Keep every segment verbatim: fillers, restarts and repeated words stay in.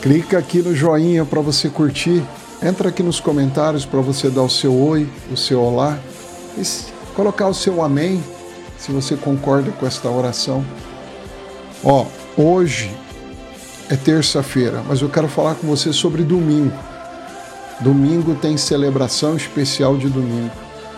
Clica aqui no joinha para você curtir. Entra aqui nos comentários para você dar o seu oi, o seu olá. E colocar o seu amém, se você concorda com esta oração. Ó, hoje é terça-feira, mas eu quero falar com você sobre domingo. Domingo tem celebração especial de domingo.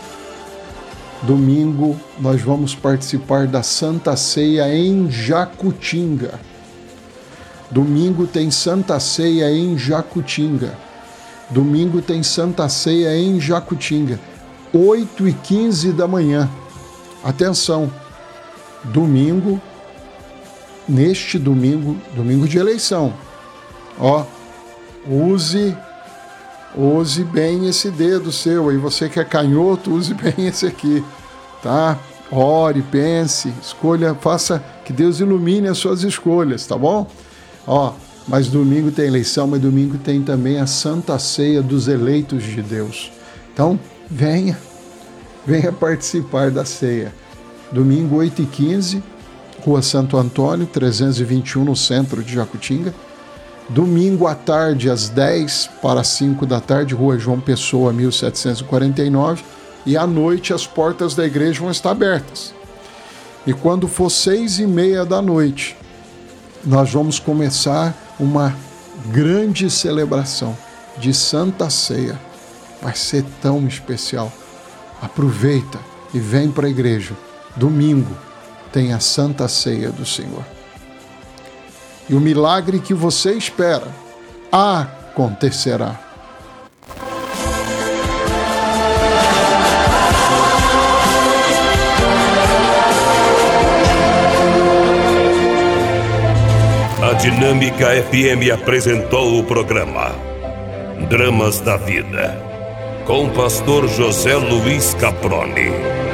Domingo nós vamos participar da Santa Ceia em Jacutinga. Domingo tem Santa Ceia em Jacutinga. Domingo tem Santa Ceia em Jacutinga. oito e quinze da manhã. Atenção, domingo, neste domingo, domingo de eleição. Ó, use... Use bem esse dedo seu, aí você que é canhoto, use bem esse aqui, tá? Ore, pense, escolha, faça, que Deus ilumine as suas escolhas, tá bom? Ó, mas domingo tem eleição, mas domingo tem também a Santa Ceia dos eleitos de Deus. Então, venha, venha participar da ceia. Domingo, oito e quinze, Rua Santo Antônio, trezentos e vinte e um, no centro de Jacutinga. Domingo à tarde, às dez para as cinco da tarde, Rua João Pessoa, mil setecentos e quarenta e nove, e à noite as portas da igreja vão estar abertas. E quando for seis e meia da noite, nós vamos começar uma grande celebração de Santa Ceia. Vai ser tão especial. Aproveita e vem para a igreja. Domingo tem a Santa Ceia do Senhor. E o milagre que você espera acontecerá. A Dinâmica F M apresentou o programa Dramas da Vida, com o pastor José Luiz Caproni.